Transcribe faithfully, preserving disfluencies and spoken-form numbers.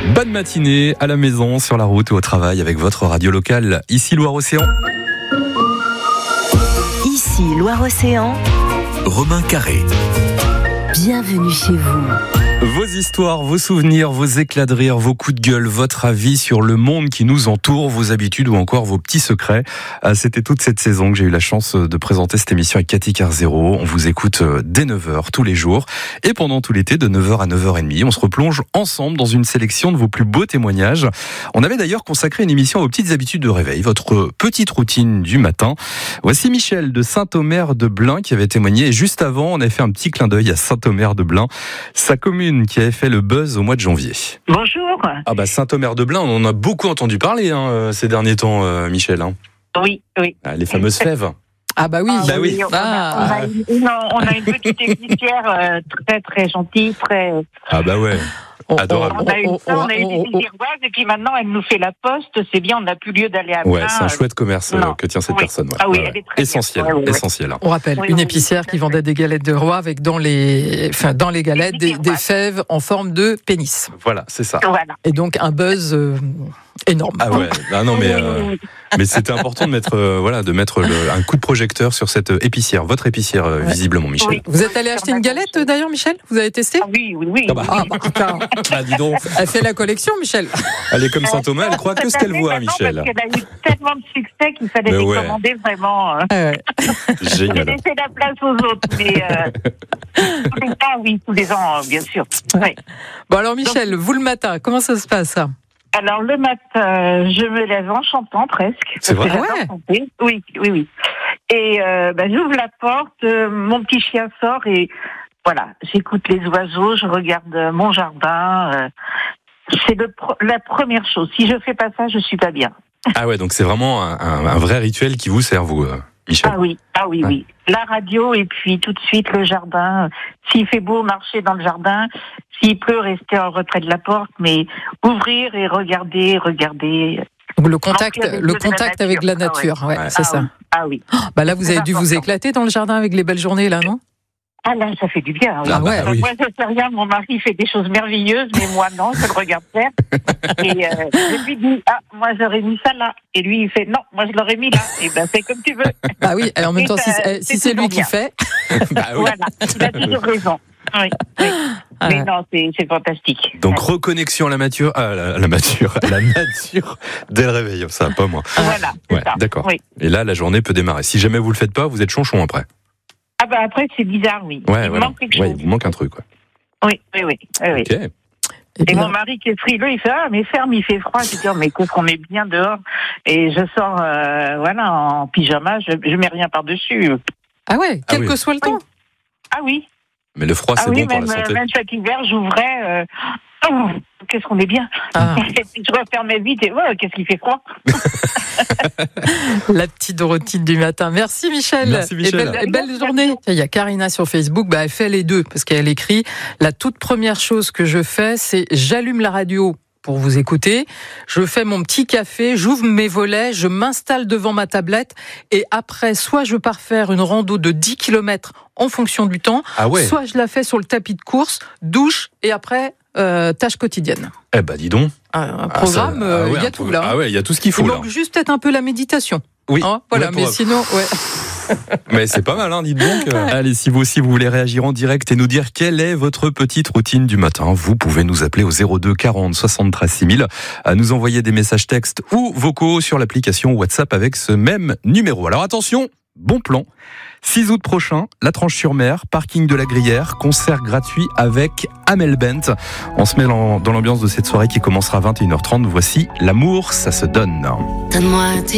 Bonne matinée à la maison, sur la route ou au travail avec votre radio locale. Ici Loire-Océan. Ici Loire-Océan. Romain Carré. Bienvenue chez vous. Vos histoires, vos souvenirs, vos éclats de rire, vos coups de gueule, votre avis sur le monde qui nous entoure, vos habitudes ou encore vos petits secrets. C'était toute cette saison que j'ai eu la chance de présenter cette émission avec Cathy Carzero. On vous écoute dès neuf heures tous les jours et pendant tout l'été de neuf heures à neuf heures trente. On se replonge ensemble dans une sélection de vos plus beaux témoignages. On avait d'ailleurs consacré une émission aux petites habitudes de réveil, votre petite routine du matin. Voici Michel de Saint-Omer-de-Blain qui avait témoigné et juste avant, on avait fait un petit clin d'œil à Saint-Omer-de-Blain, sa commune qui avait fait le buzz au mois de janvier. Bonjour. Ah bah Saint-Omer-de-Blain, on en a beaucoup entendu parler hein, ces derniers temps, euh, Michel. Hein. Oui, oui. Ah, les fameuses fèves. Ah bah oui. Ah, bah oui. On, a, on, a une, non, on a une petite épicière euh, très très gentille, très. Ah bah ouais. Adorable. On a eu, ça, on a eu des Iroises et puis maintenant elle nous fait la poste, c'est bien, on n'a plus lieu d'aller à Ouais, Blain. c'est un chouette commerce euh, que tient cette oui. personne. Ouais. Ah oui, ouais. elle est très essentiel, bien. Ouais, ouais, essentiel. On rappelle, oui, une oui, épicière oui, qui vendait des galettes de roi avec dans les, enfin dans les galettes des, des fèves en forme de pénis. Voilà, c'est ça. Voilà. Et donc un buzz euh, énorme. Ah ouais. Ah non mais euh, mais c'était important de mettre euh, voilà de mettre le, un coup de projecteur sur cette épicière, votre épicière euh, ouais. visiblement, Michel. Oui. Vous êtes allé acheter une galette d'ailleurs, Michel? Vous avez testé? Ah oui, oui, oui. Ah bah, Ah bah, putain. ah, dis donc. Elle fait la collection, Michel. Elle est comme Saint-Thomas, elle croit que ce qu'elle voit, Michel. Parce qu'elle a eu tellement de succès qu'il fallait Mais les ouais. commander vraiment. Euh. Ah ouais. J'ai Génial. laissé la place aux autres, mais euh, tous les ans, oui, tous les ans, bien sûr. Ouais. Bon alors Michel, vous le matin, comment ça se passe ça? Alors le matin, je me lève en chantant presque. C'est vrai? Parce que j'adore chanter. Oui, oui, oui. Et euh, bah, j'ouvre la porte, euh, mon petit chien sort et voilà, j'écoute les oiseaux, je regarde euh, mon jardin. Euh, c'est le pro- la première chose. Si je fais pas ça, je suis pas bien. Ah ouais, donc c'est vraiment un, un, un vrai rituel qui vous sert, vous, euh, Michel. Ah oui, ah oui, oui. La radio et puis tout de suite le jardin. S'il fait beau, marcher dans le jardin. S'il pleut, rester en retrait de la porte, mais ouvrir et regarder, regarder. Donc le contact, Remplir les le yeux de la contact avec la nature, Ah ouais, Ouais. c'est ah ça. Oui. Ah oui. Bah là, vous avez dû vous éclater dans le jardin avec les belles journées, là, non? Ah là, ça fait du bien. Oui. Ah bah Euh, oui. Moi, je sais rien. Mon mari fait des choses merveilleuses, mais moi non, je le regarde faire. Et euh, je lui dis, ah, moi j'aurais mis ça là. Et lui, il fait, non, moi je l'aurais mis là. Et ben c'est comme tu veux. Bah oui, et en même Et temps, si, ça, c'est- si c'est c'est lui toujours qui bien. fait. Bah oui. Voilà, il a toujours raison. Oui, oui. Ah Mais ouais. non, c'est, c'est fantastique. Donc reconnexion à la nature, à la, à la nature, à la nature dès le réveil, ça, pas moi. Voilà, c'est Ouais, ça. d'accord. Oui. Et là, la journée peut démarrer. Si jamais vous le faites pas, vous êtes chonchon après. Ah bah après, c'est bizarre, oui. Ouais, il voilà. manque quelque Ouais, chose. il vous manque un truc, quoi. Oui, oui, oui. oui, oui. Ok. Et Et puis, mon mari qui est frileux, il fait, ah, mais ferme, il fait froid. Je dis, oh, mais qu'est-ce qu'on est bien dehors. Et je sors, euh, voilà, en pyjama, je, je mets rien par-dessus. ah ouais, quel Ah oui. que soit le temps. Ah oui. Mais le froid, Ah c'est oui, bon pour même, la santé. même chaque hiver, j'ouvrais. Euh, oh, qu'est-ce qu'on est bien. Ah. Et puis je refermais vite et oh, qu'est-ce qu'il fait froid. La petite routine du matin. Merci Michel. Merci, Michel. Et belle, et belle journée. Il y a Karina sur Facebook, bah, elle fait les deux parce qu'elle écrit la toute première chose que je fais, c'est j'allume la radio pour vous écouter, je fais mon petit café, j'ouvre mes volets, je m'installe devant ma tablette et après, soit je pars faire une rando de dix kilomètres en fonction du temps, Ah ouais. soit je la fais sur le tapis de course, douche et après, euh, tâche quotidienne. Eh ben, dis donc. Un, un Ah, programme, ça- euh, ah il ouais, y a un tout peu- là. Ah ouais, il y a tout ce qu'il faut Il là. manque juste peut-être un peu la méditation. Oui. Hein, voilà, Ouais, mais pour- sinon, ouais. Mais c'est pas mal, hein, dites donc. Allez, si vous aussi vous voulez réagir en direct et nous dire quelle est votre petite routine du matin, vous pouvez nous appeler au zéro deux quarante soixante-treize six mille, à nous envoyer des messages textes ou vocaux sur l'application WhatsApp avec ce même numéro. Alors attention, bon plan. six août prochain, La Tranche-sur-Mer, parking de la Gruyère, concert gratuit avec Amel Bent. On se met dans dans l'ambiance de cette soirée qui commencera à vingt et une heures trente. Voici L'amour, ça se donne. Donne-moi tes